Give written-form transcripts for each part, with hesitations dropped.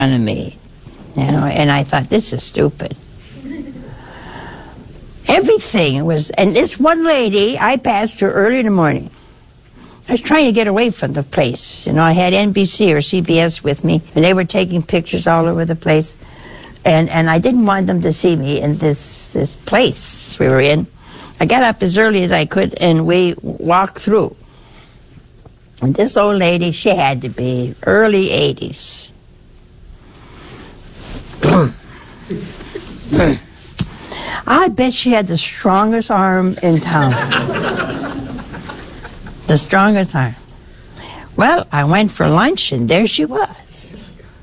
front of me, and I thought, this is stupid. Everything was, and this one lady, I passed her early in the morning. I was trying to get away from the place. I had NBC or CBS with me, and they were taking pictures all over the place. And I didn't want them to see me in this place we were in. I got up as early as I could, and we walked through. And this old lady, she had to be early 80s. I bet she had the strongest arm in town. The strongest arm. Well, I went for lunch, and there she was.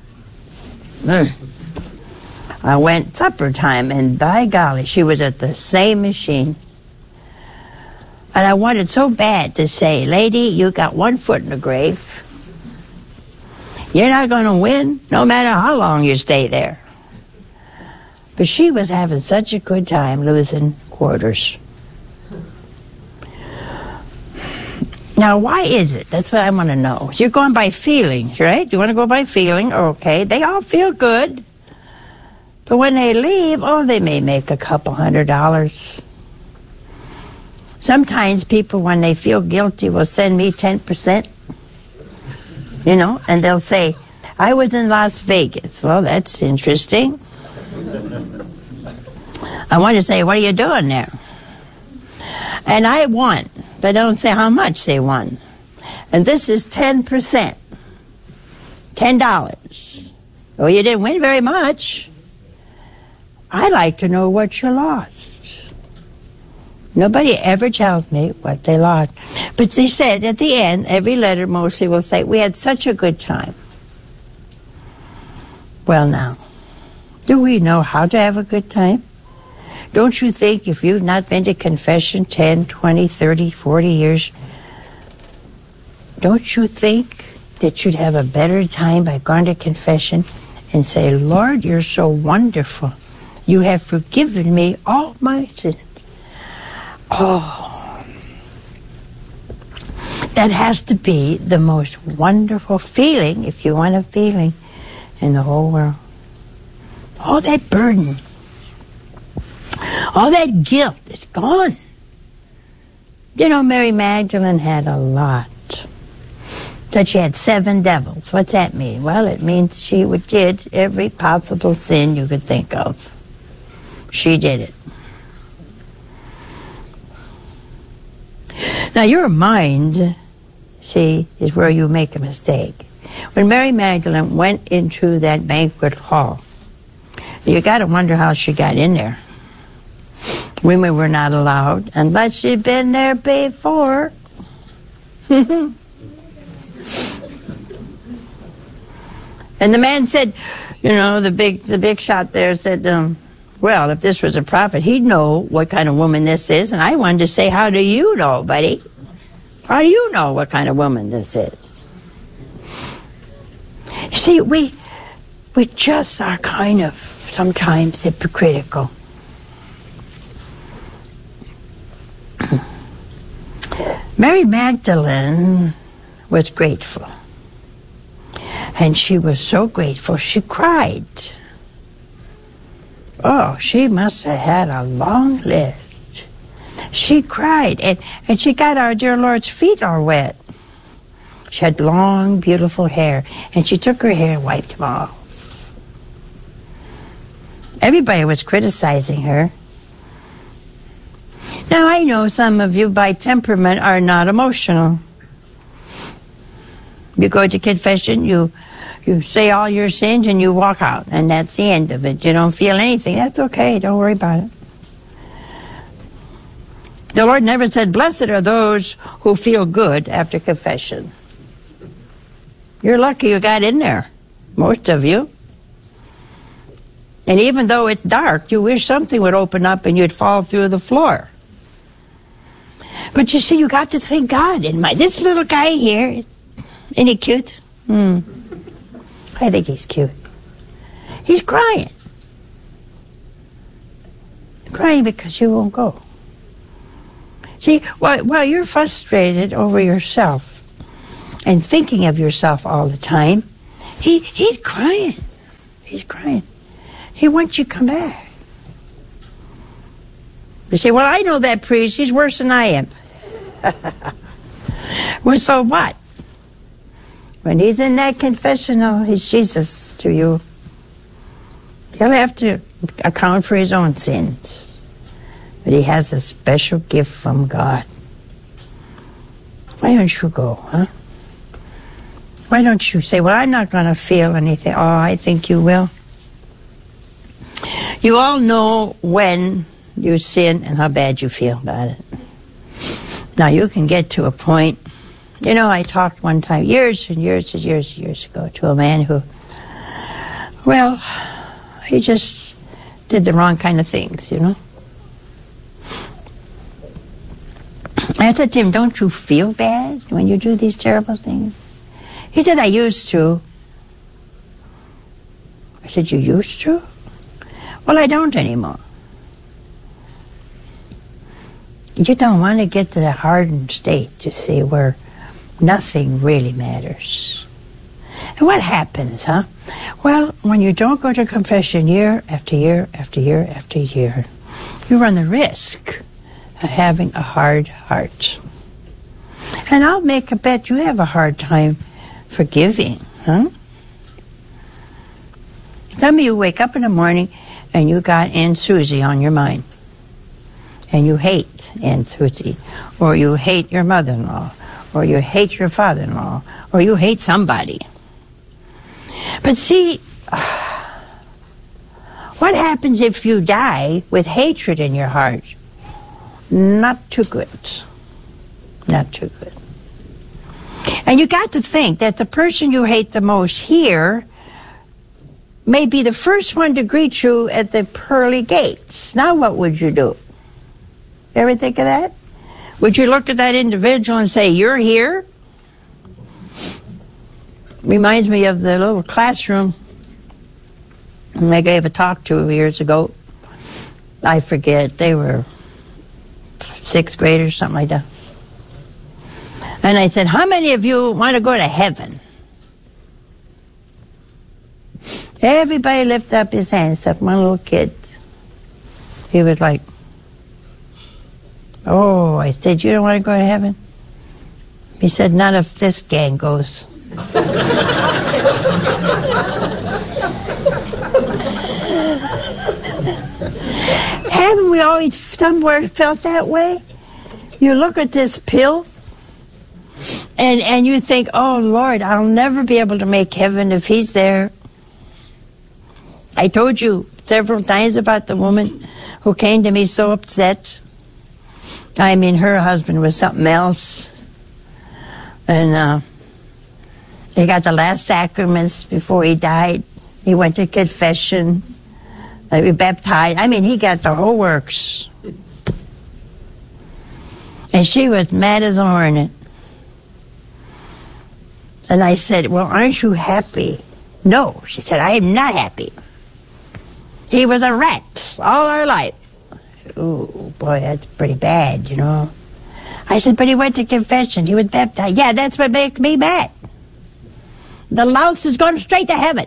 I went supper time, and by golly, she was at the same machine. And I wanted so bad to say, lady, you got one foot in the grave. You're not going to win, no matter how long you stay there. But she was having such a good time losing quarters. Now, why is it? That's what I want to know. You're going by feelings, right? You want to go by feeling? Okay, they all feel good. But when they leave, they may make a couple $100. Sometimes people, when they feel guilty, will send me 10%. And they'll say, I was in Las Vegas. Well, that's interesting. I want to say, what are you doing there? And I won, but don't say how much they won. And this is 10%. $10. Well, you didn't win very much. I like to know what you lost. Nobody ever tells me what they lost. But they said at the end, every letter mostly will say, we had such a good time. Well, now, do we know how to have a good time? Don't you think if you've not been to confession 10, 20, 30, 40 years, don't you think that you'd have a better time by going to confession and say, Lord, you're so wonderful. You have forgiven me all my sins. Oh, that has to be the most wonderful feeling, if you want a feeling, in the whole world. All that burden, all that guilt is gone. Mary Magdalene had a lot. That she had 7 devils. What's that mean? Well, it means she did every possible sin you could think of. She did it. Now, your mind, see, is where you make a mistake. When Mary Magdalene went into that banquet hall, you got to wonder how she got in there. Women were not allowed unless she'd been there before. And the man said, the big shot there said, well, if this was a prophet, he'd know what kind of woman this is. And I wanted to say, how do you know, buddy? How do you know what kind of woman this is? You see, we just are kind of sometimes hypocritical. Mary Magdalene was grateful. And she was so grateful, she cried. Oh, she must have had a long list. She cried, and she got our dear Lord's feet all wet. She had long, beautiful hair, and she took her hair and wiped them off. Everybody was criticizing her. Now, I know some of you, by temperament, are not emotional. You go to confession, you say all your sins, and you walk out, and that's the end of it. You don't feel anything. That's okay. Don't worry about it. The Lord never said, blessed are those who feel good after confession. You're lucky you got in there, most of you. And even though it's dark, you wish something would open up and you'd fall through the floor. But you see, you got to thank God. And this little guy here, isn't he cute? I think he's cute. He's crying. Crying because you won't go. See, while you're frustrated over yourself and thinking of yourself all the time, he's crying. He's crying. He wants you to come back. You say, well, I know that priest. He's worse than I am. Well, so what? When he's in that confessional, he's Jesus to you. He'll have to account for his own sins. But he has a special gift from God. Why don't you go, huh? Why don't you say, well, I'm not going to feel anything. Oh, I think you will. You all know when you sin and how bad you feel about it. Now, you can get to a point. You know, I talked one time, years and years and years and years ago, to a man who, well, he just did the wrong kind of things, you know. I said to him, don't you feel bad when you do these terrible things? He said, I used to. I said, you used to? Well, I don't anymore. You don't want to get to the hardened state, you see, where nothing really matters. And what happens, huh? Well, when you don't go to confession year after year after year after year, you run the risk of having a hard heart. And I'll make a bet you have a hard time forgiving, huh? Some of you wake up in the morning and you got Aunt Susie on your mind. And you hate Aunt Susie, or you hate your mother-in-law, or you hate your father-in-law, or you hate somebody. But see, what happens if you die with hatred in your heart? Not too good. Not too good. And you got to think that the person you hate the most here may be the first one to greet you at the pearly gates. Now what would you do? Ever think of that? Would you look at that individual and say, you're here? Reminds me of the little classroom I gave a talk to years ago. I forget, they were 6th graders, something like that. And I said, how many of you want to go to heaven? Everybody lifted up his hand, except one little kid. He was like, oh, I said, you don't want to go to heaven? He said, none of this gang goes. Haven't we always somewhere felt that way? You look at this pill, and you think, oh, Lord, I'll never be able to make heaven if he's there. I told you several times about the woman who came to me so upset. I mean, her husband was something else. And he got the last sacraments before he died. He went to confession. He baptized. I mean, he got the whole works. And she was mad as a hornet. And I said, well, aren't you happy? No. She said, I am not happy. He was a rat all our life. Oh, boy, that's pretty bad, you know. I said, but he went to confession. He was baptized. Yeah, that's what makes me mad. The louse is going straight to heaven.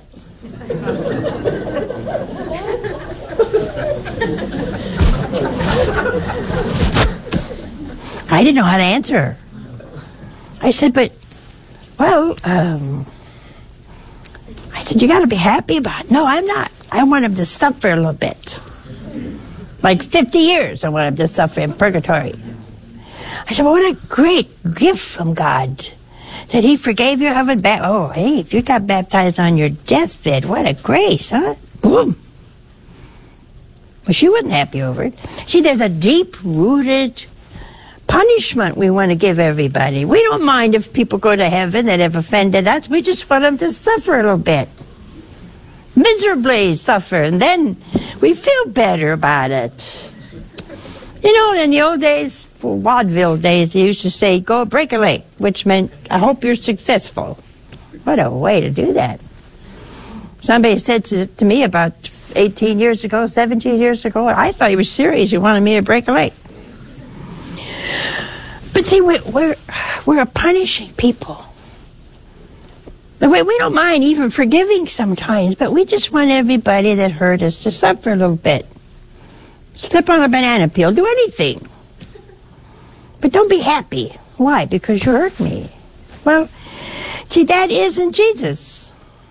I didn't know how to answer her. I said, but, well, I said, you got to be happy about it. No, I'm not. I want him to suffer a little bit. Like 50 years I want him to suffer in purgatory. I said, well, what a great gift from God that he forgave you having oh, hey, if you got baptized on your deathbed, what a grace, huh? Boom. Well, she wasn't happy over it. See, there's a deep-rooted punishment we want to give everybody. We don't mind if people go to heaven that have offended us. We just want them to suffer a little bit. Miserably suffer, and then we feel better about it. You know, in the old days, for vaudeville days, they used to say, go break a leg, which meant, I hope you're successful. What a way to do that. Somebody said to me about 18 years ago, 17 years ago, I thought he was serious. He wanted me to break a leg. But see, we're a punishing people. We don't mind even forgiving sometimes, but we just want everybody that hurt us to suffer a little bit. Slip on a banana peel, do anything. But don't be happy. Why? Because you hurt me. Well, see, that isn't Jesus.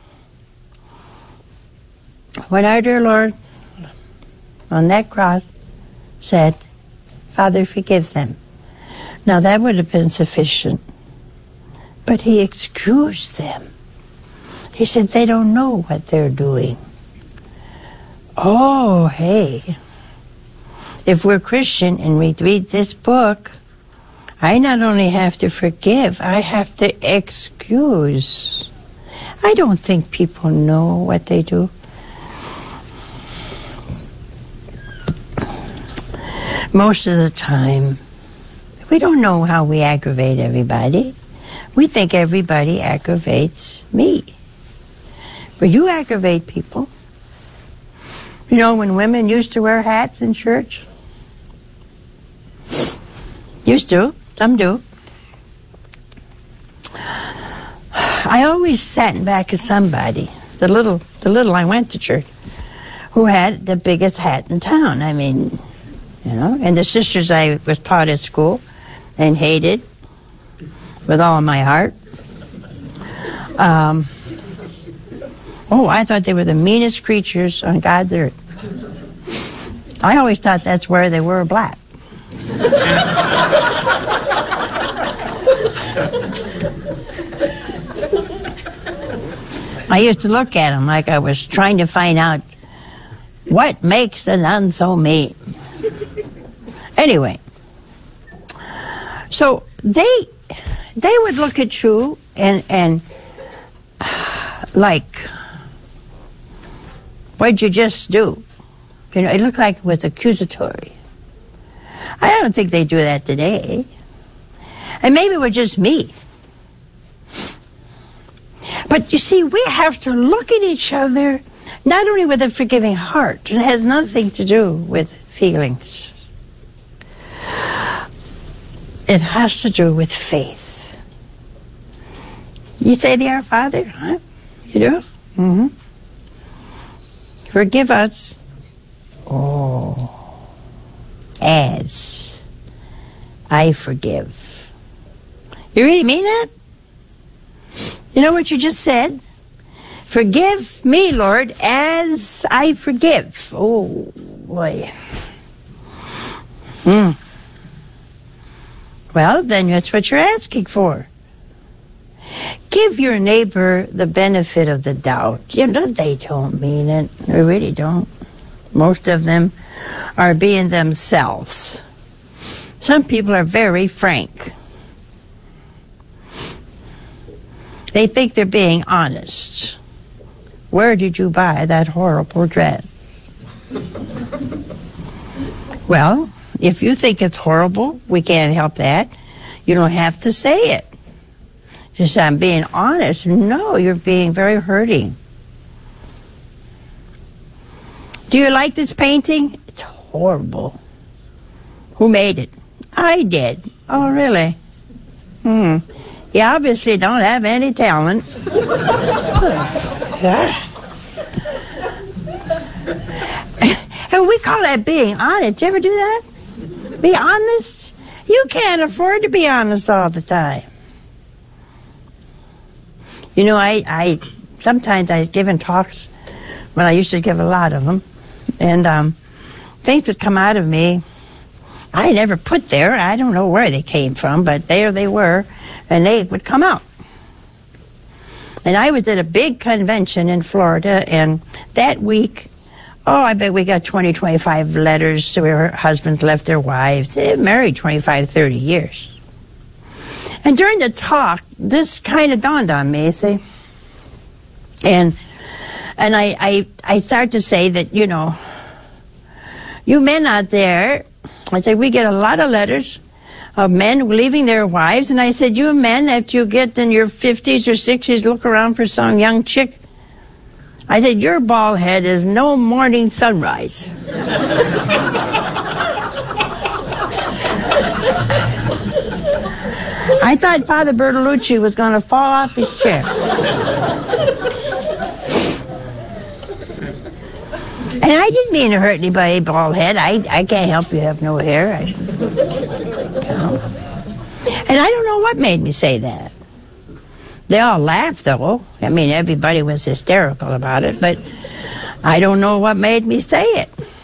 When our dear Lord on that cross said, Father, forgive them. Now that would have been sufficient. But he excused them. He said, they don't know what they're doing. Oh, hey. If we're Christian and we read this book, I not only have to forgive, I have to excuse. I don't think people know what they do. Most of the time, we don't know how we aggravate everybody. We think everybody aggravates me. But you aggravate people. You know, when women used to wear hats in church? Used to. Some do. I always sat in back of somebody, the little I went to church, who had the biggest hat in town. I mean, you know, and the sisters I was taught at school and hated with all my heart. I thought they were the meanest creatures on God's earth. I always thought that's where they were black. I used to look at them like I was trying to find out what makes the nun so mean. Anyway, so they would look at you and like, what'd you just do? You know, it looked like it was accusatory. I don't think they do that today. And maybe it was just me. But you see, we have to look at each other not only with a forgiving heart, it has nothing to do with feelings. It has to do with faith. You say the Our Father, huh? You do? Mm-hmm. Forgive us. Oh, as I forgive. You really mean that? You know what you just said? Forgive me, Lord, as I forgive. Oh, boy. Well, then that's what you're asking for. Give your neighbor the benefit of the doubt. You know, they don't mean it. They really don't. Most of them are being themselves. Some people are very frank. They think they're being honest. Where did you buy that horrible dress? Well, if you think it's horrible, we can't help that. You don't have to say it. Just I'm being honest. No, you're being very hurting. Do you like this painting? It's horrible. Who made it? I did. Oh, really? You obviously don't have any talent. And we call that being honest. Did you ever do that? Be honest? You can't afford to be honest all the time. You know, I sometimes I've given talks when I used to give a lot of them, and things would come out of me I never put there. I don't know where they came from, but there they were, and they would come out. And I was at a big convention in Florida, and that week, I bet we got 20, 25 letters where husbands left their wives. They were married 25, 30 years. And during the talk, this kind of dawned on me, see? And I started to say that, you know, you men out there, I said, we get a lot of letters of men leaving their wives. And I said, you men, after you get in your 50s or 60s, look around for some young chick. I said, your bald head is no morning sunrise. I thought Father Bertolucci was going to fall off his chair. And I didn't mean to hurt anybody, bald head. I can't help you have no hair. And I don't know what made me say that. They all laughed, though. I mean, everybody was hysterical about it, but I don't know what made me say it.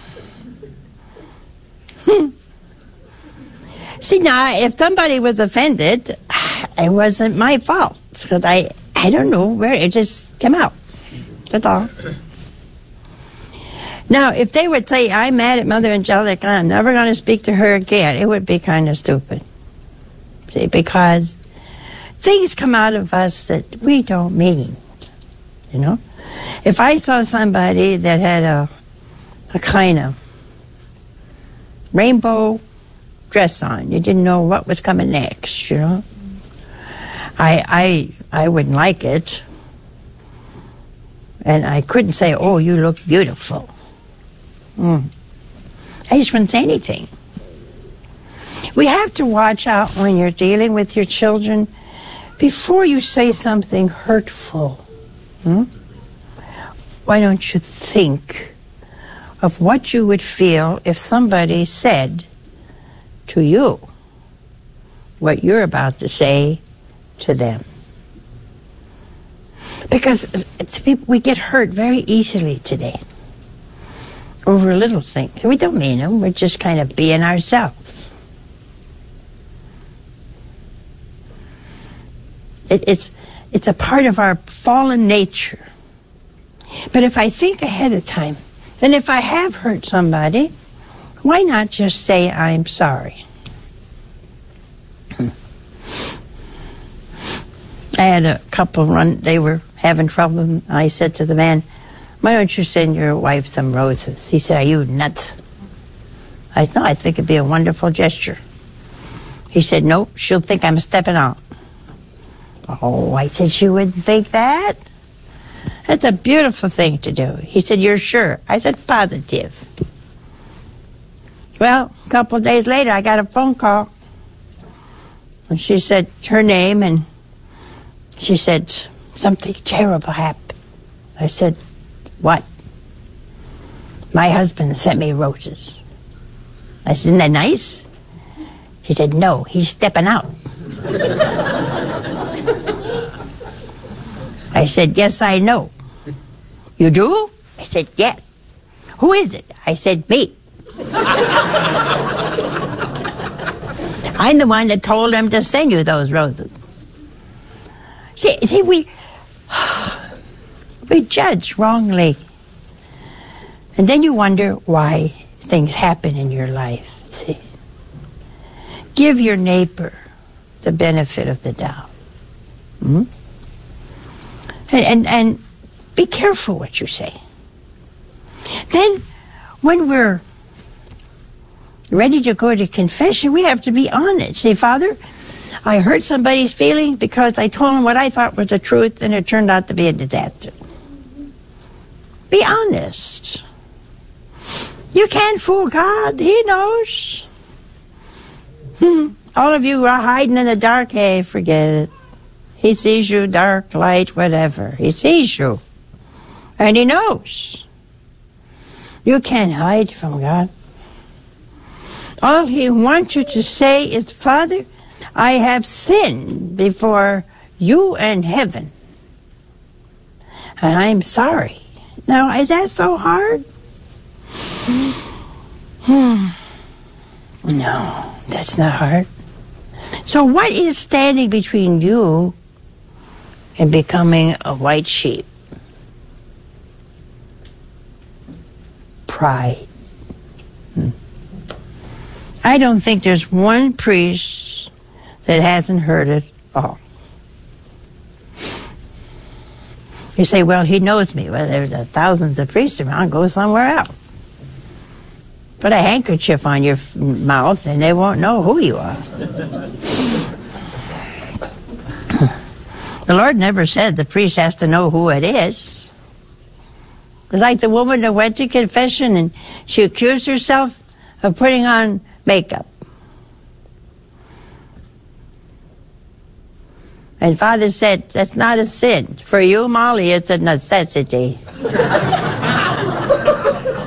See, now, if somebody was offended, it wasn't my fault. Because I don't know where it just came out. That's all. Now, if they would say, I'm mad at Mother Angelica, I'm never going to speak to her again, it would be kind of stupid. See, because things come out of us that we don't mean, you know? If I saw somebody that had a kind of rainbow dress on, you didn't know what was coming next, you know? I wouldn't like it. And I couldn't say, oh, you look beautiful. I just wouldn't say anything. We have to watch out when you're dealing with your children before you say something hurtful. Why don't you think of what you would feel if somebody said to you what you're about to say to them? Because we get hurt very easily today over little things. We don't mean them. We're just kind of being ourselves. It's a part of our fallen nature. But if I think ahead of time, then if I have hurt somebody, why not just say I'm sorry? I had a couple they were having trouble, and I said to the man, why don't you send your wife some roses? He said, are you nuts? I said, no, I think it'd be a wonderful gesture. He said, no, she'll think I'm stepping out. Oh, I said, she wouldn't think that. That's a beautiful thing to do. He said, you're sure? I said, positive. Well, a couple of days later, I got a phone call. And she said her name, and she said, something terrible happened. I said, what? My husband sent me roses. I said, isn't that nice? She said, no, he's stepping out. I said, yes, I know. You do? I said, yes. Who is it? I said, me. I'm the one that told him to send you those roses. See, we judge wrongly. And then you wonder why things happen in your life. See? Give your neighbor the benefit of the doubt. And be careful what you say. Then, when we're ready to go to confession, we have to be honest. Say, Father, I hurt somebody's feelings because I told them what I thought was the truth, and it turned out to be a disaster. Be honest. You can't fool God. He knows. All of you are hiding in the dark. Hey, forget it. He sees you, dark, light, whatever. He sees you. And he knows. You can't hide from God. All he wants you to say is, Father, I have sinned before you and heaven. And I'm sorry. Now, is that so hard? No, that's not hard. So what is standing between you and becoming a white sheep? Pride. I don't think there's one priest that hasn't heard it all. You say, well, he knows me. Well, there's thousands of priests around. Go somewhere else. Put a handkerchief on your mouth and they won't know who you are. The Lord never said the priest has to know who it is. It's like the woman that went to confession and she accused herself of putting on makeup. And Father said, that's not a sin. For you, Molly, it's a necessity.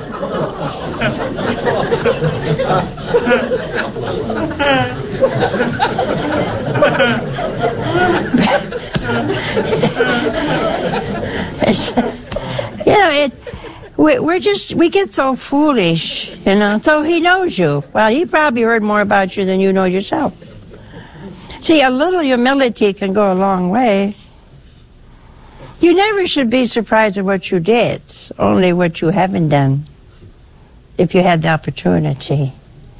we get so foolish, you know. So he knows you. Well, he probably heard more about you than you know yourself. See, a little humility can go a long way. You never should be surprised at what you did, only what you haven't done, if you had the opportunity.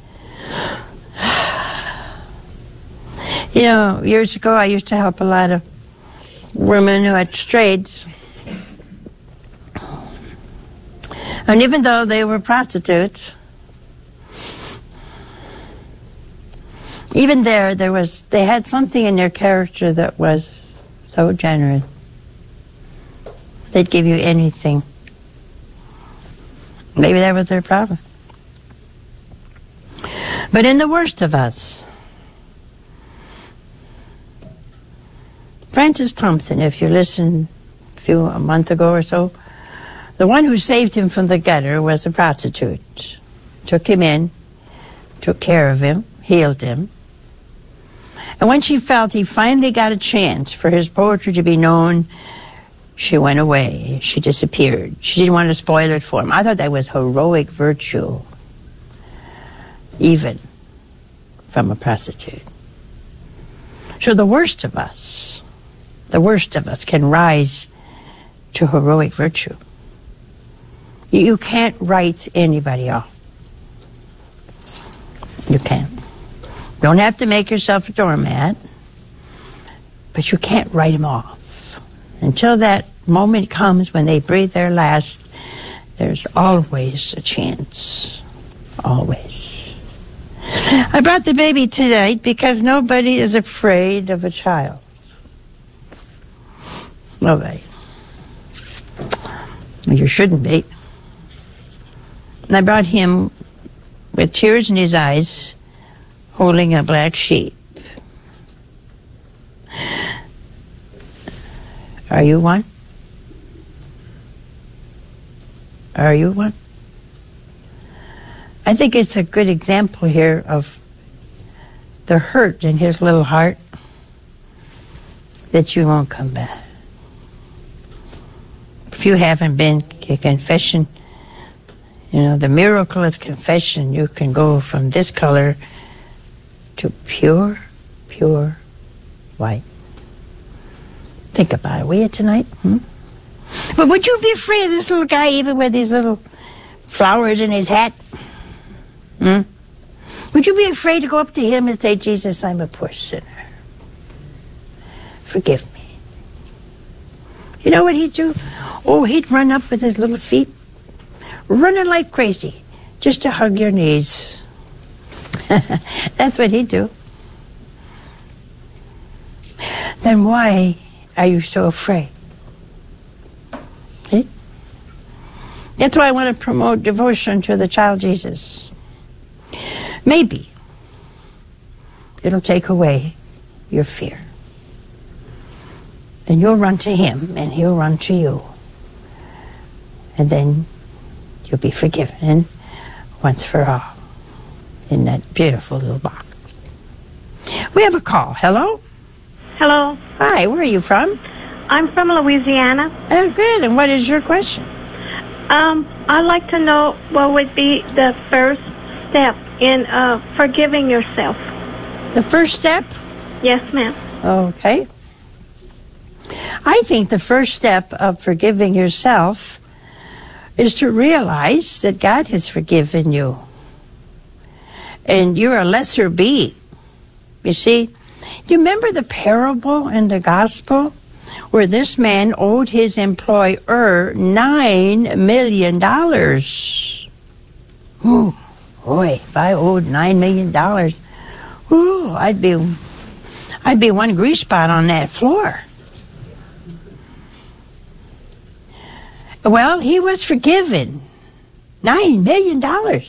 You know, years ago I used to help a lot of women who had strayed. And even though they were prostitutes, even they had something in their character that was so generous. They'd give you anything. Maybe that was their problem. But in the worst of us, Francis Thompson, if you listened a month ago or so, the one who saved him from the gutter was a prostitute. Took him in, took care of him, healed him. And when she felt he finally got a chance for his poetry to be known, she went away. She disappeared. She didn't want to spoil it for him. I thought that was heroic virtue, even from a prostitute. So the worst of us can rise to heroic virtue. You can't write anybody off. You can't. Don't have to make yourself a doormat, but you can't write them off. Until that moment comes when they breathe their last, there's always a chance. Always. I brought the baby tonight because nobody is afraid of a child. Nobody. You shouldn't be. And I brought him with tears in his eyes, holding a black sheep. Are you one? Are you one? I think it's a good example here of the hurt in his little heart that you won't come back. If you haven't been to confession, you know, the miracle is confession. You can go from this color to pure, pure white. Think about it, will you, tonight? But would you be afraid of this little guy, even with these little flowers in his hat? Would you be afraid to go up to him and say, Jesus, I'm a poor sinner. Forgive me. You know what he'd do? Oh, he'd run up with his little feet, running like crazy, just to hug your knees. That's what he'd do. Then why are you so afraid? See? That's why I want to promote devotion to the child Jesus. Maybe it'll take away your fear. And you'll run to him, and he'll run to you. And then you'll be forgiven once for all in that beautiful little box. We have a call. Hello? Hello. Hi, where are you from? I'm from Louisiana. Oh, good. And what is your question? I'd like to know what would be the first step in forgiving yourself. The first step? Yes, ma'am. Okay. I think the first step of forgiving yourself is to realize that God has forgiven you. And you're a lesser being. You see, do you remember the parable in the gospel where this man owed his employer $9 million? Ooh, boy, if I owed $9 million, ooh, I'd be one grease spot on that floor. Well, he was forgiven. $9 million.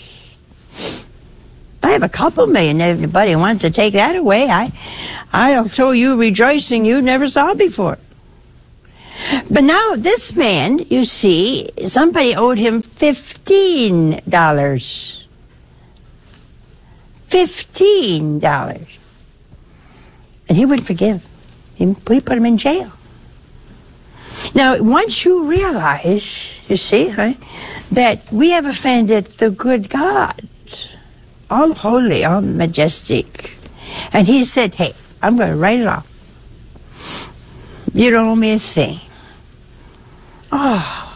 I have a couple million. If anybody wants to take that away, I'll show you rejoicing you never saw before. But now this man, you see, somebody owed him $15. $15. And he wouldn't forgive. He put him in jail. Now, once you realize, you see, huh? That we have offended the good God, all holy, all majestic. And he said, hey, I'm going to write it off. You don't owe me a thing. Oh.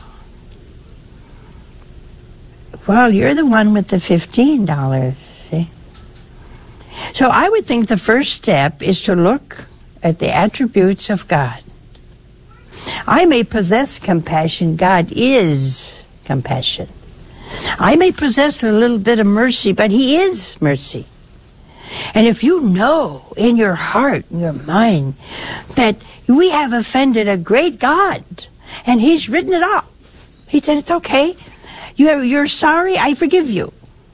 Well, you're the one with the $15, see? So I would think the first step is to look at the attributes of God. I may possess compassion. God is compassion. I may possess a little bit of mercy, but he is mercy. And if you know in your heart, in your mind, that we have offended a great God, and he's written it off. He said, it's okay. You're sorry, I forgive you.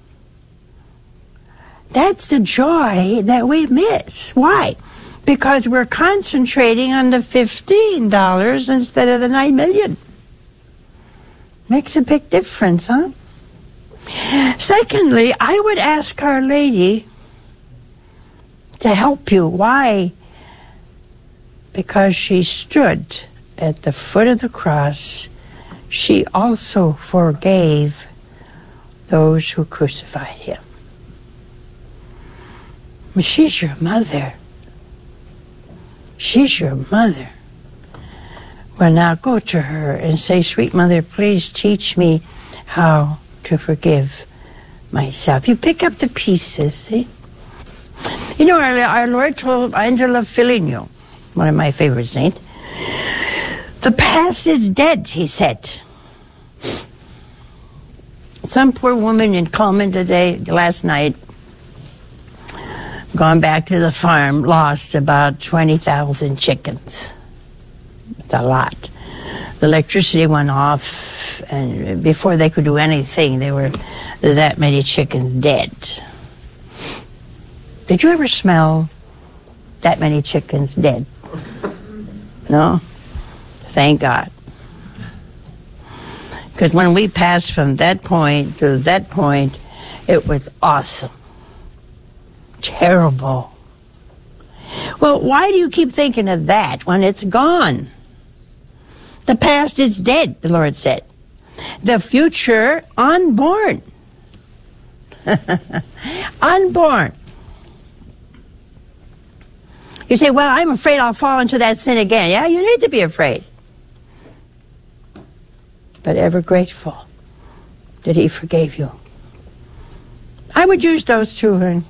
That's the joy that we miss. Why? Because we're concentrating on the $15 instead of the $9 million. Makes a big difference, huh? Secondly, I would ask Our Lady to help you. Why? Because she stood at the foot of the cross. She also forgave those who crucified him. She's your mother. She's your mother. Well, now go to her and say, sweet mother, please teach me how to forgive myself. You pick up the pieces, see? You know, our Lord told Angela Foligno, one of my favorite saints, the past is dead, he said. Some poor woman in Coleman last night, gone back to the farm, lost about 20,000 chickens. It's a lot. The electricity went off, and before they could do anything, there were that many chickens dead. Did you ever smell that many chickens dead? No? Thank God. Because when we passed from that point to that point, it was awesome. Terrible. Well, why do you keep thinking of that when it's gone? The past is dead, the Lord said. The future, unborn. Unborn. You say, well, I'm afraid I'll fall into that sin again. Yeah, you need to be afraid. But ever grateful that he forgave you. I would use those two. And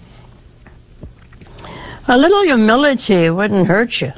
a little humility wouldn't hurt you.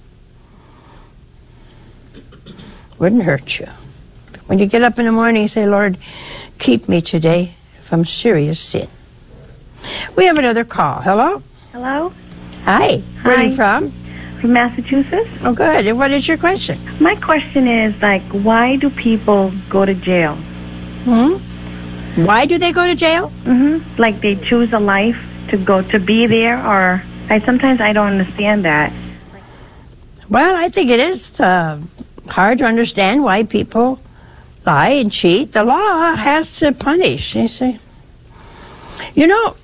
Wouldn't hurt you. When you get up in the morning, you say, Lord, keep me today from serious sin. We have another call. Hello? Hello? Hi. Where are you from? From Massachusetts. Oh, good. And what is your question? My question is, why do people go to jail? Why do they go to jail? Like they choose a life to be there, or sometimes I don't understand that. Well, I think it is hard to understand why people lie and cheat. The law has to punish, you see. You know,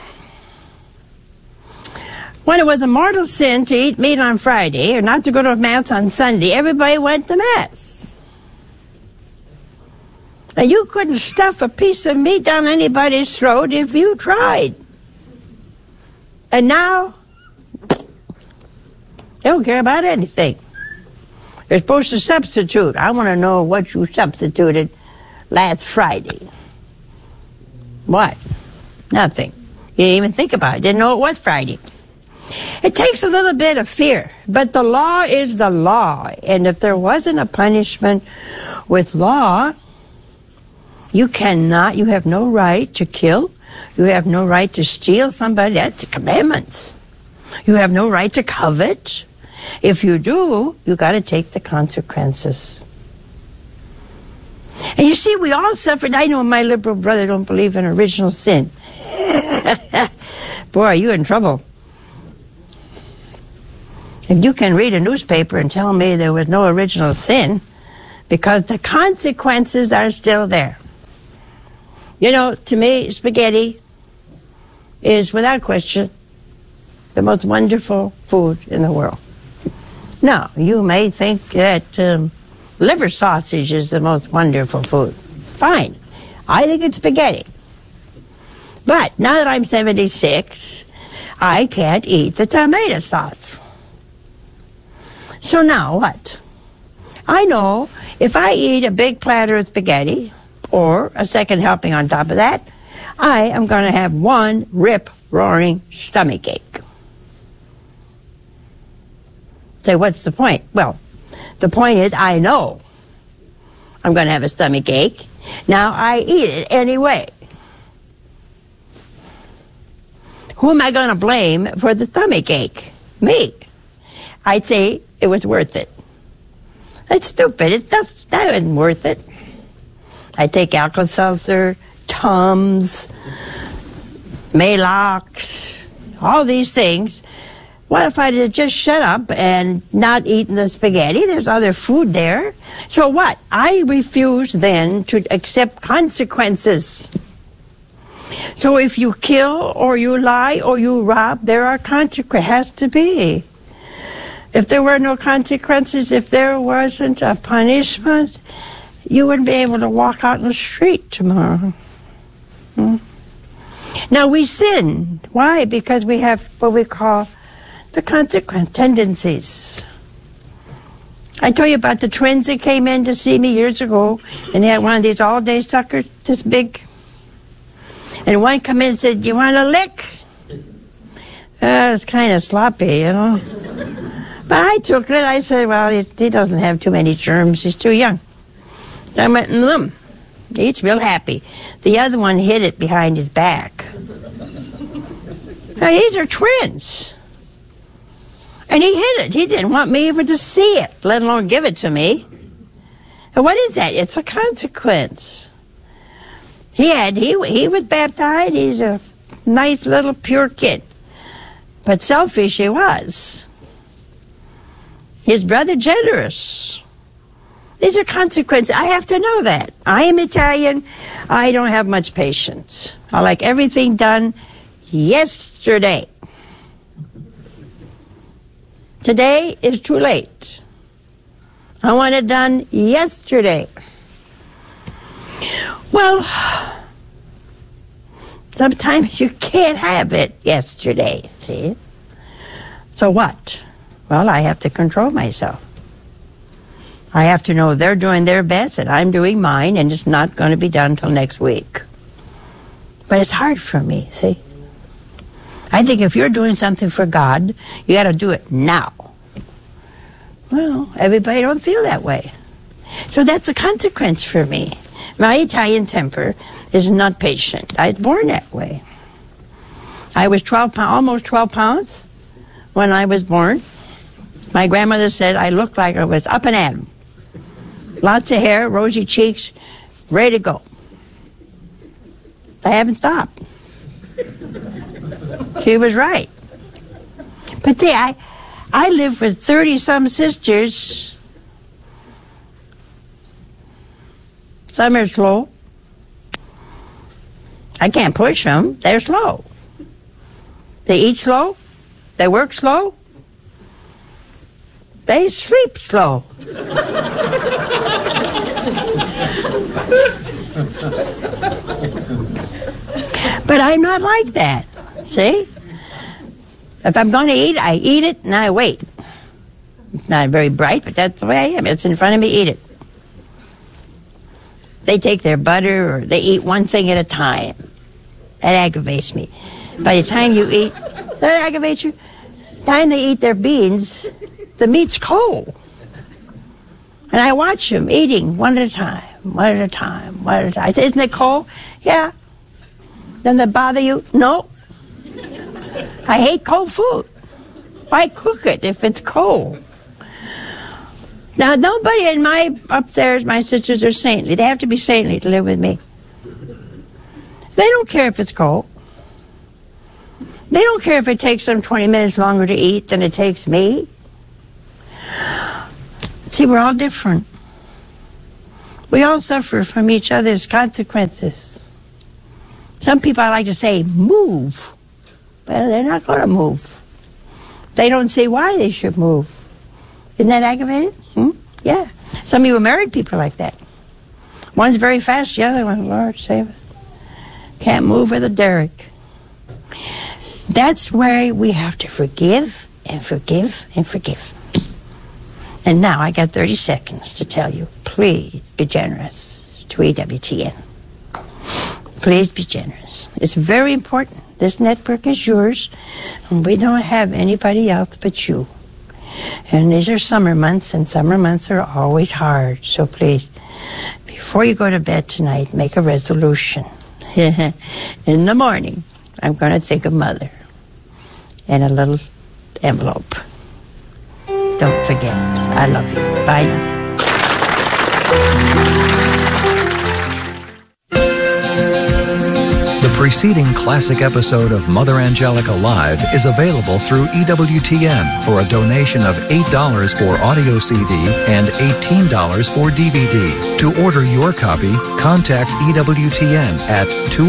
when it was a mortal sin to eat meat on Friday or not to go to Mass on Sunday, everybody went to Mass. And you couldn't stuff a piece of meat down anybody's throat if you tried. And now, they don't care about anything. They're supposed to substitute. I want to know what you substituted last Friday. What? Nothing. You didn't even think about it. Didn't know it was Friday. It takes a little bit of fear, but the law is the law. And if there wasn't a punishment with law, you have no right to kill. You have no right to steal somebody. That's the commandments. You have no right to covet. If you do, you got to take the consequences. And you see, we all suffered. I know my liberal brother don't believe in original sin. Boy, are you in trouble. If you can read a newspaper and tell me there was no original sin, because the consequences are still there. You know, to me, spaghetti is, without question, the most wonderful food in the world. Now, you may think that Liver sausage is the most wonderful food. Fine. I think it's spaghetti. But now that I'm 76, I can't eat the tomato sauce. So now what? I know if I eat a big platter of spaghetti, or a second helping on top of that, I am going to have one rip-roaring stomachache. So what's the point? Well, the point is I know I'm going to have a stomachache. Now I eat it anyway. Who am I going to blame for the stomachache? Me. I'd say it was worth it. That's stupid. It's not, that wasn't worth it. I take Alka-Seltzer, Tums, Maalox, all these things. What if I had just shut up and not eaten the spaghetti? There's other food there. So what? I refuse then to accept consequences. So if you kill or you lie or you rob, there are consequences. Has to be. If there were no consequences, if there wasn't a punishment, you wouldn't be able to walk out in the street tomorrow. Now we sin. Why? Because we have what we call the consequent tendencies. I told you about the twins that came in to see me years ago, and they had one of these all-day suckers, this big. And one come in and said, "You want a lick?" It's kind of sloppy, you know. But I took it. I said, well, he doesn't have too many germs. He's too young. I went, He's real happy. The other one hid it behind his back. Now, these are twins. And he hid it. He didn't want me even to see it, let alone give it to me. And what is that? It's a consequence. He was baptized. He's a nice little pure kid. But selfish he was. His brother generous. These are consequences. I have to know that. I am Italian. I don't have much patience. I like everything done yesterday. Today is too late. I want it done yesterday. Well, sometimes you can't have it yesterday, see? So what? Well, I have to control myself. I have to know they're doing their best and I'm doing mine, and it's not going to be done until next week. But it's hard for me, see? I think if you're doing something for God, you got to do it now. Well, everybody don't feel that way. So that's a consequence for me. My Italian temper is not patient. I was born that way. I was almost 12 pounds when I was born. My grandmother said I looked like I was up and at 'em. Lots of hair, rosy cheeks, ready to go. I haven't stopped. She was right. But see, I lived with 30-some sisters. Some are slow. I can't push them. They're slow. They eat slow. They work slow. They sleep slow. But I'm not like that. See? If I'm going to eat, I eat it and I wait. It's not very bright, but that's the way I am. It's in front of me, eat it. They take their butter or they eat one thing at a time. That aggravates me. By the time you eat, that aggravates you? By the time they eat their beans, the meat's cold. And I watch them eating one at a time, one at a time, one at a time. I say, isn't it cold? Yeah. Doesn't that bother you? No. I hate cold food. Why cook it if it's cold? Now, nobody in my upstairs, my sisters are saintly. They have to be saintly to live with me. They don't care if it's cold. They don't care if it takes them 20 minutes longer to eat than it takes me. See, we're all different. We all suffer from each other's consequences. Some people, I like to say, move. Well, they're not going to move. They don't say why they should move. Isn't that aggravated? Yeah. Some of you married people like that. One's very fast, the other one, Lord save us, can't move with a derrick. That's where we have to forgive and forgive and forgive. And now I got 30 seconds to tell you, please be generous to EWTN. Please be generous. It's very important. This network is yours, and we don't have anybody else but you. And these are summer months, and summer months are always hard. So please, before you go to bed tonight, make a resolution. In the morning, I'm going to think of Mother in a little envelope. Don't forget, I love you. Bye now. The preceding classic episode of Mother Angelica Live is available through EWTN for a donation of $8 for audio CD and $18 for DVD. To order your copy, contact EWTN at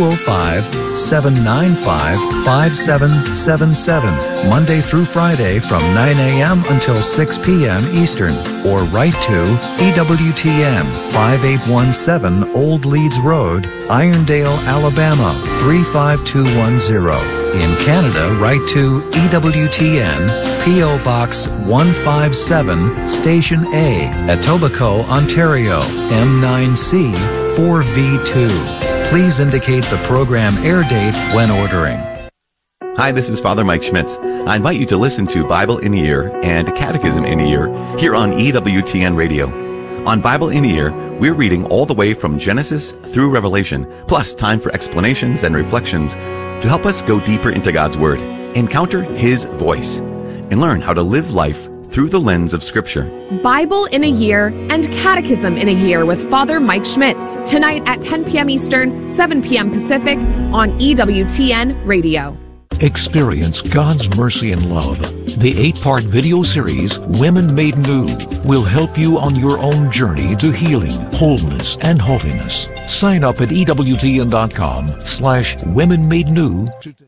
205-795-5777, Monday through Friday from 9 a.m. until 6 p.m. Eastern, or write to EWTN, 5817 Old Leeds Road, Irondale, Alabama, 35210. In Canada, write to EWTN, P.O. Box 157, Station A, Etobicoke, Ontario, M9C 4V2. Please indicate the program air date when ordering. Hi, this is Father Mike Schmitz. I invite you to listen to Bible in a Year and Catechism in a Year here on EWTN Radio. On Bible in a Year, we're reading all the way from Genesis through Revelation, plus time for explanations and reflections to help us go deeper into God's Word, encounter His voice, and learn how to live life through the lens of Scripture. Bible in a Year and Catechism in a Year with Father Mike Schmitz, tonight at 10 p.m. Eastern, 7 p.m. Pacific on EWTN Radio. Experience God's mercy and love. The 8-part video series, Women Made New, will help you on your own journey to healing, wholeness, and holiness. Sign up at EWTN.com/WomenMadeNew.